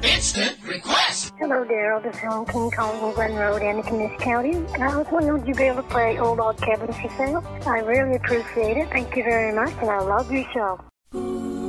Instant request. Hello, Daryl. This is Helen King calling from Glen Road, Anakin County. I was wondering, would you be able to play Old Log Cabin for Sale? I really appreciate it. Thank you very much, and I love your show.